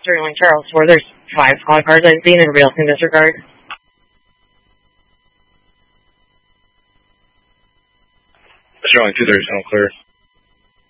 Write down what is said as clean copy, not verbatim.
Sterling Charles 4, there's 5 squad cars I've seen, everybody else can disregard. Sterling 2, there's no clear.